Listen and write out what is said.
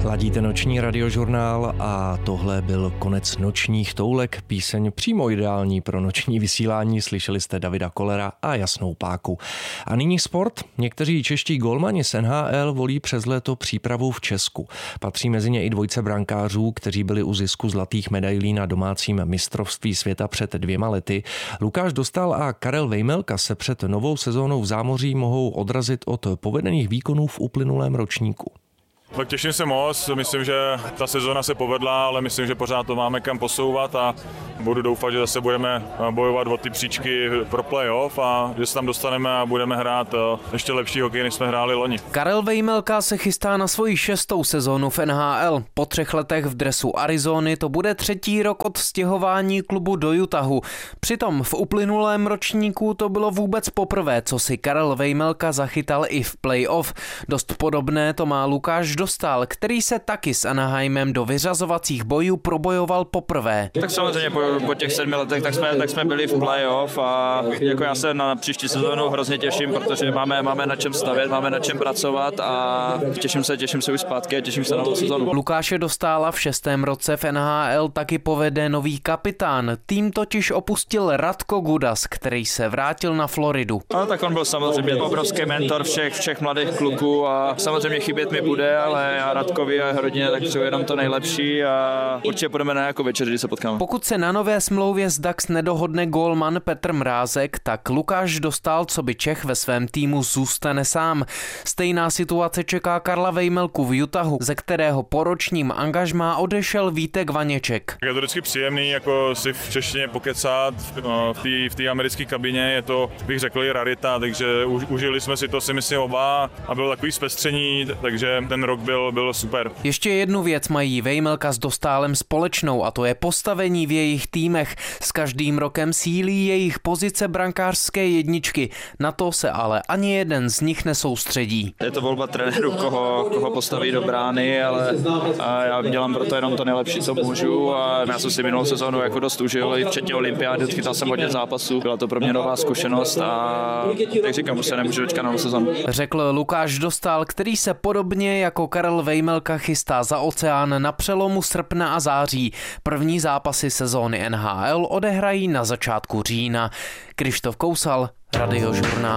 Ladíte noční radiožurnál a tohle byl konec nočních toulek, píseň přímo ideální pro noční vysílání. Slyšeli jste Davida Kollera a Jasnou páku. A nyní sport. Někteří čeští golmani z NHL volí přes léto přípravu v Česku. Patří mezi ně i dvojce brankářů, kteří byli u zisku zlatých medailí na domácím mistrovství světa před 2 lety. Lukáš Dostál a Karel Vejmelka se před novou sezónou v zámoří mohou odrazit od povedených výkonů v uplynulém ročníku. Tak těším se moc, myslím, že ta sezona se povedla, ale myslím, že pořád to máme kam posouvat a budu doufat, že zase budeme bojovat o ty příčky pro playoff a že se tam dostaneme a budeme hrát ještě lepší hokej, než jsme hráli loni. Karel Vejmelka se chystá na svoji 6. sezónu v NHL. Po 3 letech v dresu Arizony to bude 3. rok od stěhování klubu do Utahu. Přitom v uplynulém ročníku to bylo vůbec poprvé, co si Karel Vejmelka zachytal i v playoff. Dost podobné to má Lukáš Dostál, který se taky s Anaheimem do vyřazovacích bojů probojoval poprvé. Tak samozřejmě po těch 7 letech tak jsme byli v playoff a jako já se na příští sezónu hrozně těším, protože máme na čem stavět, máme na čem pracovat a těším se už zpátky a těším se na novou sezónu. Lukáše Dostála v 6. roce v NHL taky povede nový kapitán. Tým totiž opustil Radko Gudas, který se vrátil na Floridu. No, tak on byl samozřejmě obrovský mentor všech mladých kluků a samozřejmě chybět mi bude, ale já Radkovi a rodině tak přeju jenom to nejlepší a určitě půjdeme na nějakou večer, když se potkáme. Pokud se na nové smlouvě s Dax nedohodne gólman Petr Mrázek, tak Lukáš Dostál coby Čech ve svém týmu zůstane sám. Stejná situace čeká Karla Vejmelku v Utahu, ze kterého po ročním angažmá odešel Vítek Vaněček. Je to vždycky příjemný, jako si v češtině pokecat v té americké kabině, je to, bych řekl, i rarita, takže užili jsme si to, si myslím, oba a bylo takový zpestření, takže ten rok byl super. Ještě jednu věc mají Vejmelka s Dostálem společnou a to je postavení v jejich týmech. S každým rokem sílí jejich pozice brankářské jedničky. Na to se ale ani jeden z nich nesoustředí. Je to volba trenéru, koho postaví do brány, ale já dělám pro to jenom to nejlepší, co můžu a já jsem si minulou sezónu jako dost užil, i včetně olympiády, chytal jsem hodně zápasů, byla to pro mě nová zkušenost a tak říkám, už se nemůžu dočkat na novou sezónu. Řekl Lukáš Dostál, který se podobně jako Karel Vejmelka chystá za oceán na přelomu srpna a září. První zápasy sezóny NHL odehrají na začátku října. Krištof Kousal, Radiožurnál.